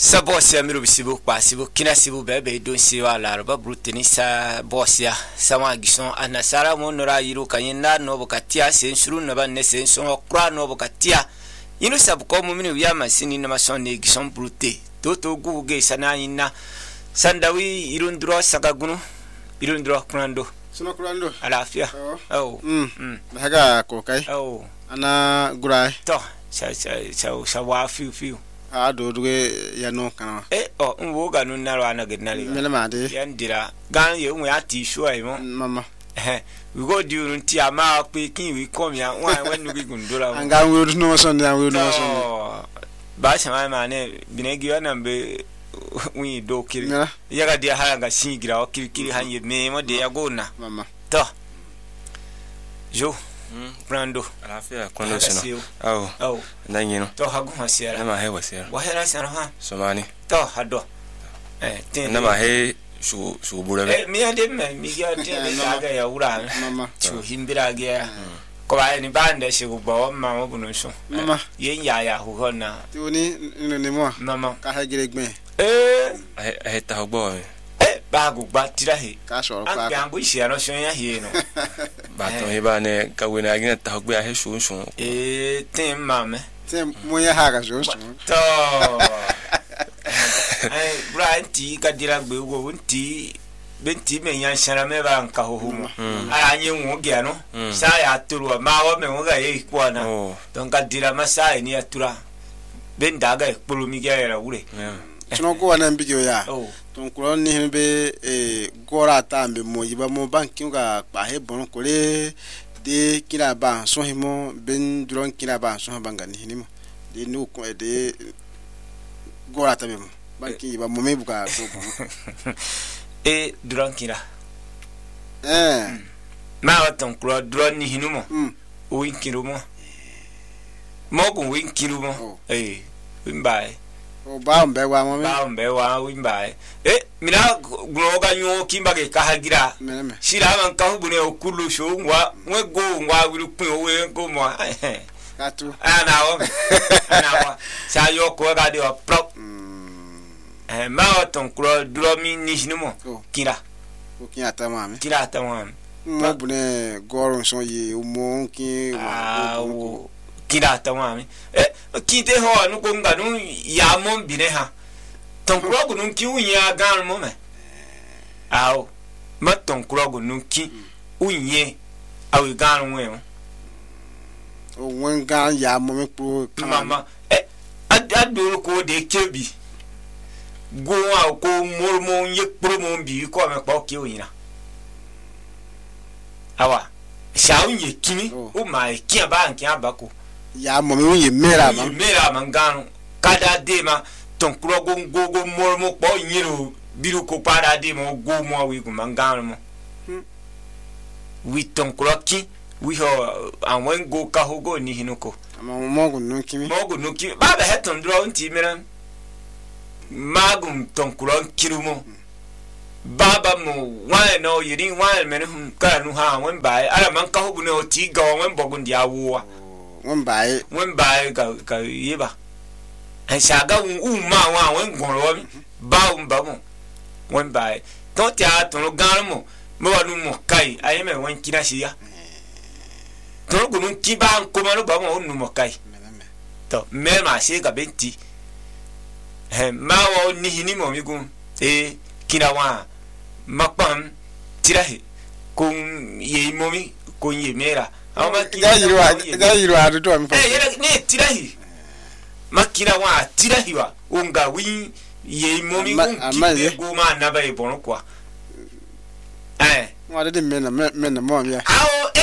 Sabosia miru bisibu pasibu kina sibu bebe don siwa la ba bruteni sa bosia sama gison anasara mo nora yiru kanyina no bokatia sensuru no ba ne senso okra no bokatia inu sabu ko mu minu ya masini na masone gison brute toto guge sana yina sandawi irundro sagagunu irundro kurando Sono kurando alafia haga ko kai ana gurai to sa wa fiu do ya no kana nwo ga no naro ana gednali mele made yandira gan ye nwe ati sure mo mama we go do nti ama pe kin we come ya when we gundura anga we no so na we no so ba shama ma ne binegi wana mbe we do kiri yaga dia haranga singira o kiri hanye me mo de yagona mama to jo Brando alafia kondo sino nanyino to hagu hasiera na mahe wasiera wahera sana ha somani to hado na mahe su burabe mi ande mi ga tin daga ya ura mama chu himbira ga ko ba ni bande shi gbo ma mo bunu so mama yen ya hu hona tuni ni mo mama ka ha gire gbe ta gbo ba gu ba tirahi ka so pa ka ngu shi ano so ya hi no ba to hiba ne ka we na gina ta gbo ya he so tin mame tin mo ya ha ka so to branti ka dira gbe wo nti benti me yan shara me ba nka ho mo ara nyi nwu ge no sa ya turu ma wo me wo ga ye kwa na don ka dira ma sa ni atura ben daga ekpulu mi ge era wure sono ko wana mbigyo ya ton ko ni hebe gora tambe mo yiba mo banki ga pa he bon ko le de kila ba so himo ben duron kila ba so banga ni hinimo de nu ko de gora tambe mo banki yiba mo me buka go bon duron kila ma wa ton ko duron ni hinimo o win kilo mo ko win kilo mo wimbai ba mbe wa mo ba mbe wa wimbai mina groga nyo kimba ke kahagira shira man ka hubune okulu sho ngwa ngwe ngwa wiru pin owe go mo katu ana wa sa yo ko ga de prop ma oton kro dromi ni hinimo kira o kin atama mo bune goron so ye mo kin wo kira tamami kite ho anu ko nganu ya mon bine ha ton krogu nun ki unya gan mo me aw ma ton krogu nun ki unye aw gan we o wen gan ya mo me pro mama adoro ko de kebi go a ko mormo ye promo bi ko me pa ki unya awa sha unye kimi o ma ki aba nki abako ya mo me ye mera man ganu kada de ma ton krogo gogo mormo po nyiru biru ko para de mo go mo wi ko man ganu mo wi ton kroki wi ho an wen go ka ho go ni hinuko mo go no kimi ba ba heton dro nti mera magum ton kron kirumo baba mo wa no yiri wa men ka nu ha wen ba ara man ka ho bu ne o ti ga wen bogun dia wo wen bai ka yeba shaga ma wa wen goro ba mo wen bai to tia to garmo mo wa nu mo kai ayi me wen kina shiya to gunu ki ba ko ma no ba mo nu mo kai to me ma se ga benti ma wa ni hini mo mi gun kina wa makpam tirahi kun ye mo mi kun ye mera ga yiru adu to mi ne tirahi makina wa tirahi wa unga wi ye momi unki go ma na ba ibon kwa wa de me na mo ya awo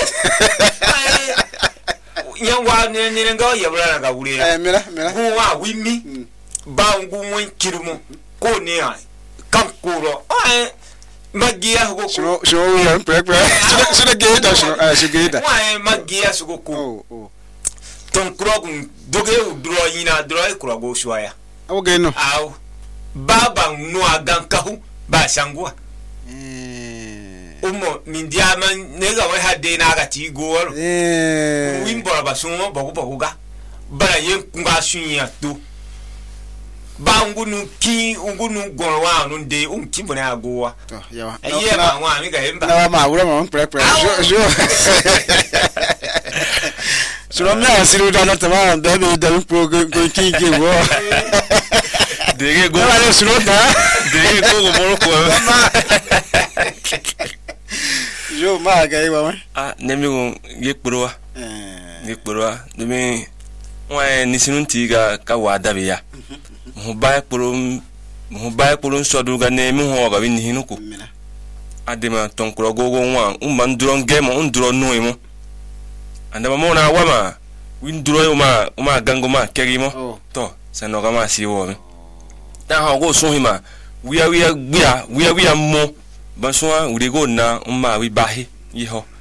yan wa ne ngo ye bra ga wure mira go wa wi mi ba ngu won kirumo ko ne ai kan kuro magia go so yan pre so de geda so geda wa magia so go ton krogun doge udro yina dro krogo shwaya oge no aw baba no agan kahu ba shangwa umo mindia man nega wa hade na ga ti go woro wimbo ba sunwo bogu ga bara ye kunga sunya to ba ngunu goro wa no de ki bone agowa to yawa aye ba wa mi ga emba na ma wura ma pre jo suro me asiru da na tama da be da pro go ki wo dege go wala suro da dege go boro ko jo ma ga yi wa nemi go yekporowa demi wa ni sinunti ga wa dabiya mo ba kporo so du ga ne mi ho ga bi ni hinuko adema tonkro gogo wa man duron game on duro no imo anda mo na wa ma win duro ma gango ma keri mo to se no ga ma si wo mi ta ha go so hima wiya mo ba so uri go na ma wi bahi yi ho